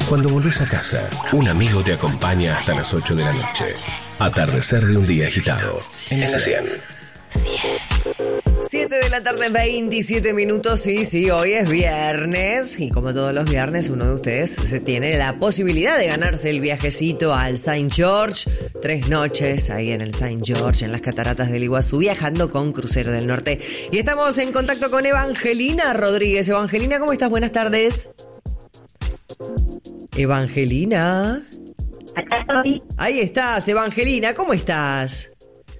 Cuando volvés a casa, un amigo te acompaña hasta las 8 de la noche. Atardecer de un día agitado. En la 100. 7 de la tarde, 27 minutos. Sí, hoy es viernes. Y como todos los viernes, uno de ustedes se tiene la posibilidad de ganarse el viajecito al St. George. 3 noches ahí en el St. George, en las cataratas del Iguazú, viajando con Crucero del Norte. Y estamos en contacto con Evangelina Rodríguez. Evangelina, ¿cómo estás? Buenas tardes. Evangelina. Acá estoy. Ahí estás, Evangelina. ¿Cómo estás?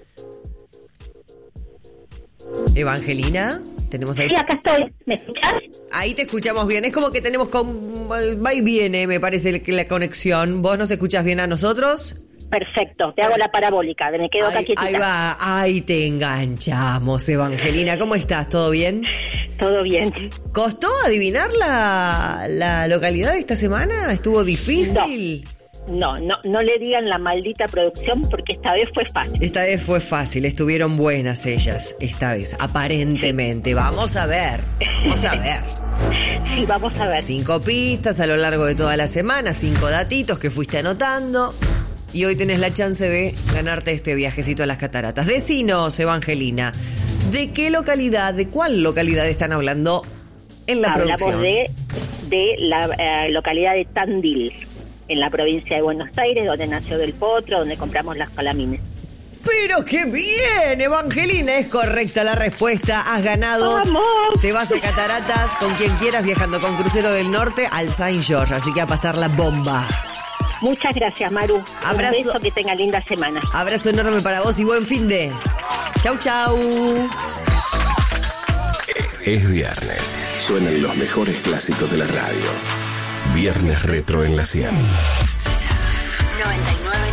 Evangelina, tenemos ahí. Sí, acá estoy. ¿Me escuchás? Ahí te escuchamos bien. Es como que tenemos va y viene, me parece, que la conexión. ¿Vos nos escuchás bien a nosotros? Perfecto, te hago la parabólica, me quedo acá quietita. Ahí va, ahí te enganchamos, Evangelina. ¿Cómo estás? ¿Todo bien? Todo bien. ¿Costó adivinar la localidad de esta semana? ¿Estuvo difícil? No le digan la maldita producción porque esta vez fue fácil. Esta vez fue fácil, estuvieron buenas ellas, esta vez, aparentemente. Vamos a ver. Sí, vamos a ver. 5 pistas a lo largo de toda la semana, 5 datitos que fuiste anotando. Y hoy tenés la chance de ganarte este viajecito a las cataratas. Decinos, Evangelina, ¿de cuál localidad están hablando en la producción? Hablamos de la localidad de Tandil, en la provincia de Buenos Aires, donde nació Del Potro, donde compramos las calamines. ¡Pero qué bien, Evangelina! Es correcta la respuesta. Has ganado. ¡Vamos! Te vas a cataratas con quien quieras, viajando con Crucero del Norte al St. George. Así que a pasar la bomba. Muchas gracias, Maru. Abrazo. Un beso, que tenga linda semana. Abrazo enorme para vos y buen fin de. Chau. Es viernes. Suenan los mejores clásicos de la radio. Viernes Retro en la 100.